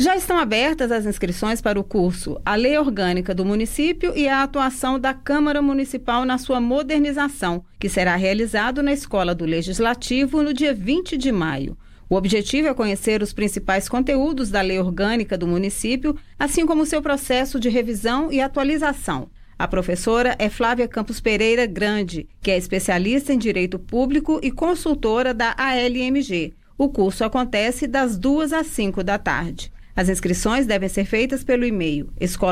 Já estão abertas as inscrições para o curso A Lei Orgânica do Município e a atuação da Câmara Municipal na sua modernização, que será realizado na Escola do Legislativo no dia 20 de maio. O objetivo é conhecer os principais conteúdos da Lei Orgânica do Município, assim como seu processo de revisão e atualização. A professora é Flávia Campos Pereira Grande, que é especialista em Direito Público e consultora da ALMG. O curso acontece das 2 às 5 da tarde. As inscrições devem ser feitas pelo e-mail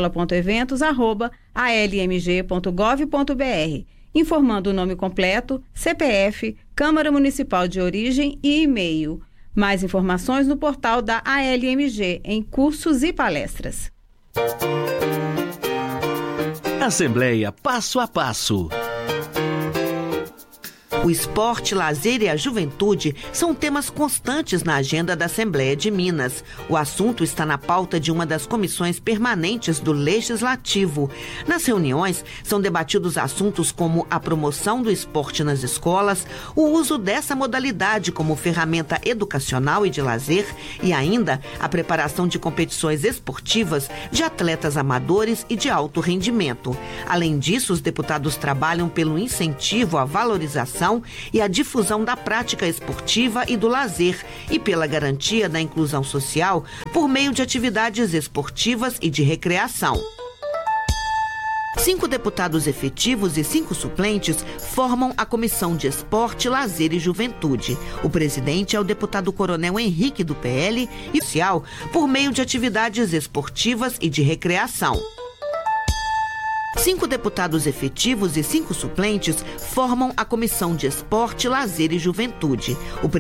escola.eventos@almg.gov.br, informando o nome completo, CPF, Câmara Municipal de Origem e e-mail. Mais informações no portal da ALMG, em cursos e palestras. Assembleia Passo a Passo. O esporte, lazer e a juventude são temas constantes na agenda da Assembleia de Minas. O assunto está na pauta de uma das comissões permanentes do Legislativo. Nas reuniões, são debatidos assuntos como a promoção do esporte nas escolas, o uso dessa modalidade como ferramenta educacional e de lazer e ainda a preparação de competições esportivas de atletas amadores e de alto rendimento. Além disso, os deputados trabalham pelo incentivo à valorização e a difusão da prática esportiva e do lazer e pela garantia da inclusão social por meio de atividades esportivas e de recreação. 5 deputados efetivos e 5 suplentes formam a Comissão de Esporte, Lazer e Juventude. O presidente é o deputado Coronel Henrique do PL e social por meio de atividades esportivas e de recreação. 5 deputados efetivos e 5 suplentes formam a Comissão de Esporte, Lazer e Juventude.